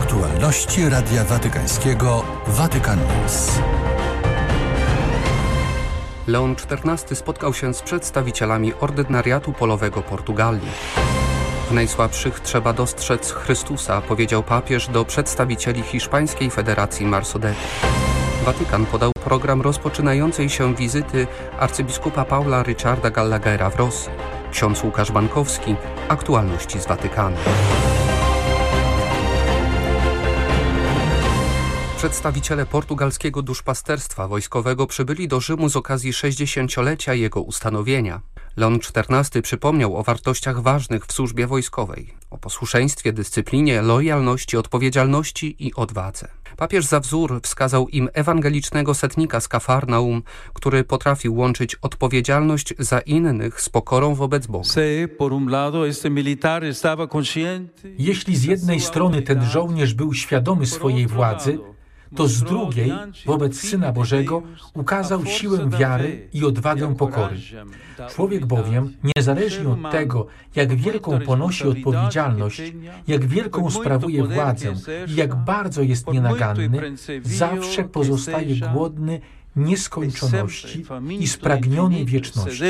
Aktualności Radia Watykańskiego Vatican News. Leon XIV spotkał się z przedstawicielami ordynariatu polowego Portugalii. W najsłabszych trzeba dostrzec Chrystusa, powiedział papież do przedstawicieli hiszpańskiej Federacji Marsodeto. Watykan podał program rozpoczynającej się wizyty arcybiskupa Paula Richarda Gallaghera w Rosji. Ksiądz Łukasz Bankowski, aktualności z Watykanu. Przedstawiciele portugalskiego duszpasterstwa wojskowego przybyli do Rzymu z okazji 60-lecia jego ustanowienia. Leon XIV przypomniał o wartościach ważnych w służbie wojskowej, o posłuszeństwie, dyscyplinie, lojalności, odpowiedzialności i odwadze. Papież za wzór wskazał im ewangelicznego setnika z Kafarnaum, który potrafił łączyć odpowiedzialność za innych z pokorą wobec Boga. Jeśli z jednej strony ten żołnierz był świadomy swojej władzy, to z drugiej, wobec Syna Bożego, ukazał siłę wiary i odwagę pokory. Człowiek bowiem, niezależnie od tego, jak wielką ponosi odpowiedzialność, jak wielką sprawuje władzę i jak bardzo jest nienaganny, zawsze pozostaje głodny nieskończoności i spragniony wieczności.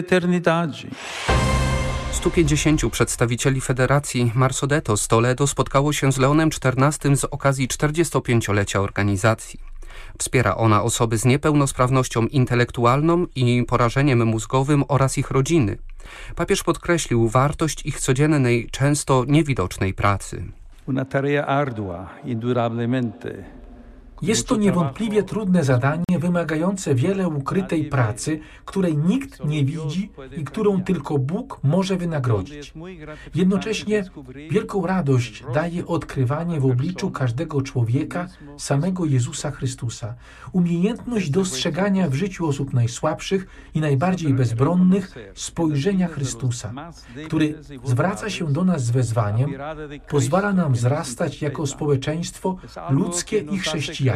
150 przedstawicieli Federacji Marsodeto z Toledo spotkało się z Leonem XIV z okazji 45-lecia organizacji. Wspiera ona osoby z niepełnosprawnością intelektualną i porażeniem mózgowym oraz ich rodziny. Papież podkreślił wartość ich codziennej, często niewidocznej pracy. Una tarea ardua, indudablemente. Jest to niewątpliwie trudne zadanie, wymagające wiele ukrytej pracy, której nikt nie widzi i którą tylko Bóg może wynagrodzić. Jednocześnie wielką radość daje odkrywanie w obliczu każdego człowieka samego Jezusa Chrystusa. Umiejętność dostrzegania w życiu osób najsłabszych i najbardziej bezbronnych spojrzenia Chrystusa, który zwraca się do nas z wezwaniem, pozwala nam wzrastać jako społeczeństwo ludzkie i chrześcijańskie.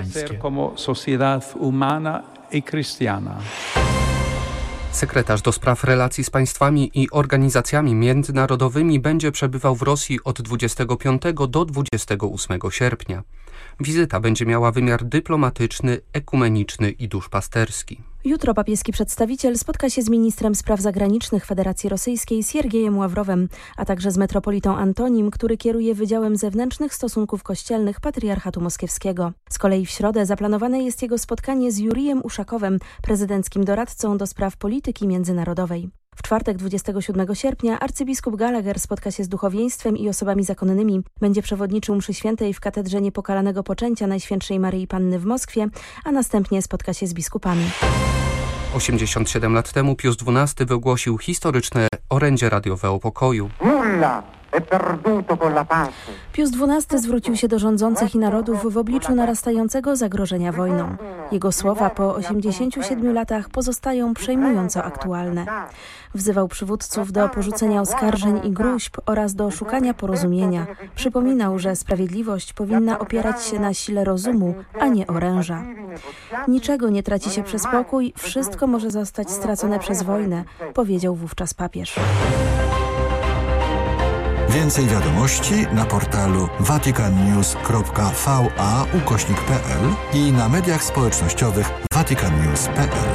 Sekretarz do spraw relacji z państwami i organizacjami międzynarodowymi będzie przebywał w Rosji od 25 do 28 sierpnia. Wizyta będzie miała wymiar dyplomatyczny, ekumeniczny i duszpasterski. Jutro papieski przedstawiciel spotka się z ministrem spraw zagranicznych Federacji Rosyjskiej Siergiejem Ławrowem, a także z metropolitą Antonim, który kieruje Wydziałem Zewnętrznych Stosunków Kościelnych Patriarchatu Moskiewskiego. Z kolei w środę zaplanowane jest jego spotkanie z Jurijem Uszakowem, prezydenckim doradcą do spraw polityki międzynarodowej. W czwartek 27 sierpnia arcybiskup Gallagher spotka się z duchowieństwem i osobami zakonnymi. Będzie przewodniczył mszy świętej w katedrze Niepokalanego Poczęcia Najświętszej Maryi Panny w Moskwie, a następnie spotka się z biskupami. 87 lat temu Pius XII wygłosił historyczne orędzie radiowe o pokoju. Pius XII zwrócił się do rządzących i narodów w obliczu narastającego zagrożenia wojną. Jego słowa po 87 latach pozostają przejmująco aktualne. Wzywał przywódców do porzucenia oskarżeń i gróźb oraz do szukania porozumienia. Przypominał, że sprawiedliwość powinna opierać się na sile rozumu, a nie oręża. Niczego nie traci się przez pokój, wszystko może zostać stracone przez wojnę, powiedział wówczas papież. Więcej wiadomości na portalu vaticannews.va/pl i na mediach społecznościowych vaticannews.pl.